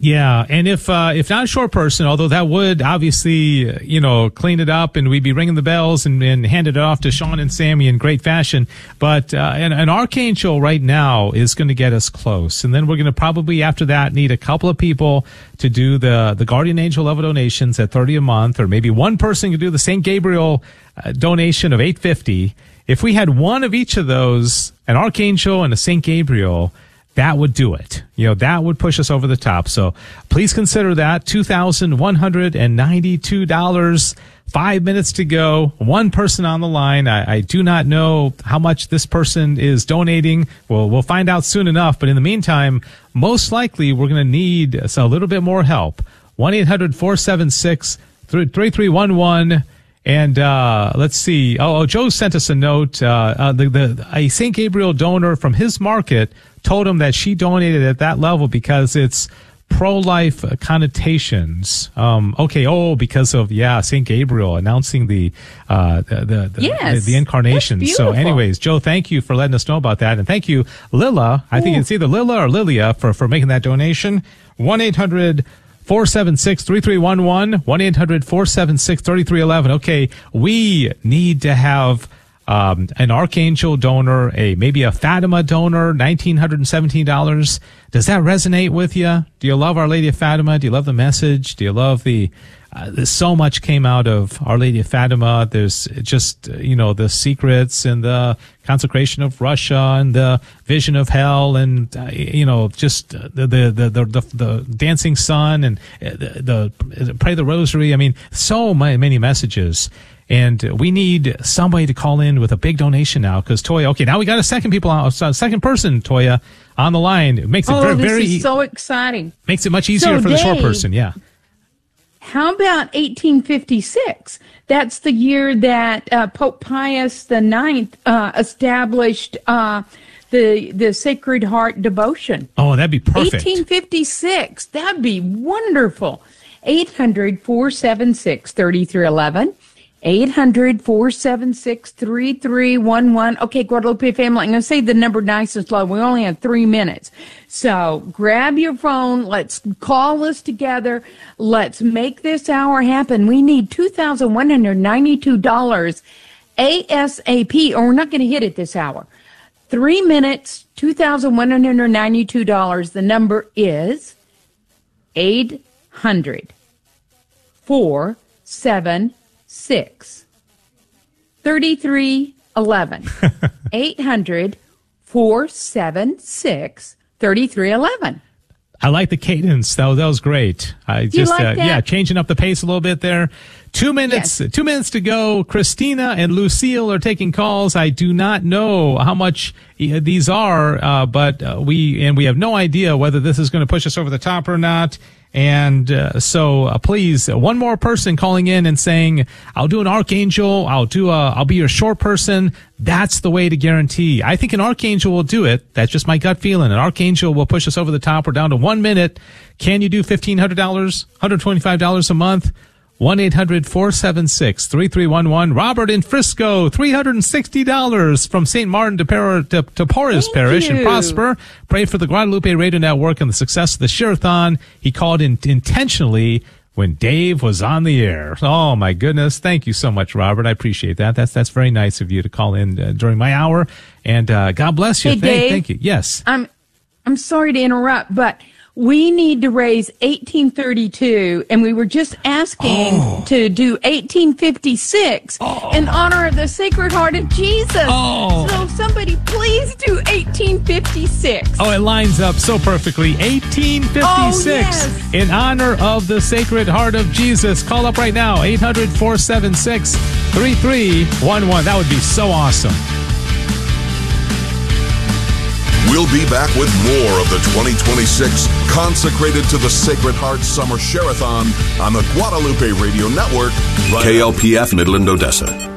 Yeah, and if not a short person, although that would obviously, clean it up and we'd be ringing the bells and handed it off to Sean and Sammy in great fashion. But an archangel right now is going to get us close. And then we're going to probably, after that, need a couple of people to do the guardian angel level donations at $30 a month, or maybe one person could do the St. Gabriel donation of $850. If we had one of each of those, an archangel and a St. Gabriel, that would do it. That would push us over the top. So please consider that. $2,192. 5 minutes to go. One person on the line. I do not know how much this person is donating. We'll find out soon enough. But in the meantime, most likely we're going to need a little bit more help. 1-800-476-3311. And let's see. Joe sent us a note. A St. Gabriel donor from his market told him that she donated at that level because it's pro-life connotations. Because of St. Gabriel announcing the incarnation. So anyways, Joe, thank you for letting us know about that, and thank you, Lilla. I think it's either Lilla or Lilia for making that donation. 1-800-476-3311, 1-800-476-3311. Okay, we need to have an archangel donor, maybe a Fatima donor, $1,917. Does that resonate with you? Do you love Our Lady of Fatima? Do you love the message? Do you love there's so much came out of Our Lady of Fatima. There's just, the secrets and the consecration of Russia and the vision of hell and, just the dancing sun and the pray the rosary. I mean, so many messages. And we need somebody to call in with a big donation now, because Toya. Okay, now we got a second person, Toya, on the line. It makes it very so exciting. Makes it much easier for the short person. Yeah. How about 1856? That's the year that Pope Pius IX established the Sacred Heart devotion. Oh, that'd be perfect. 1856. That'd be wonderful. 800-476-3311. 800-476-3311. Okay, Guadalupe family, I'm going to say the number nice and slow. We only have 3 minutes. So grab your phone. Let's call us together. Let's make this hour happen. We need $2,192 ASAP, or we're not going to hit it this hour. 3 minutes, $2,192. The number is 800-476-3311. 800-476-3311. I like the cadence. That was great. Changing up the pace a little bit there. 2 minutes. Yes. 2 minutes to go. Christina and Lucille are taking calls. I do not know how much these are, but we have no idea whether this is going to push us over the top or not. And so please, one more person calling in and saying, I'll do an archangel, I'll be your short person. That's the way to guarantee. I think an archangel will do it. That's just my gut feeling. An archangel will push us over the top. We're down to 1 minute. Can you do $1,500, $125 a month? 1-800-476-3311. Robert in Frisco, $360 from St. Martin to Porres Parish in Prosper. Pray for the Guadalupe Radio Network and the success of the Share-a-thon. He called in intentionally when Dave was on the air. Oh, my goodness. Thank you so much, Robert. I appreciate that. That's very nice of you to call in during my hour. And God bless you. Hey, Dave, thank you. Yes. I'm sorry to interrupt, but we need to raise 1832, and we were just asking to do 1856 in honor of the Sacred Heart of Jesus. So somebody please do 1856. Oh, it lines up so perfectly. 1856 in honor of the Sacred Heart of Jesus. Call up right now, 800-476-3311. That would be so awesome. We'll be back with more of the 2026 Consecrated to the Sacred Heart Summer Share-a-thon on the Guadalupe Radio Network. KLPF Midland, Odessa.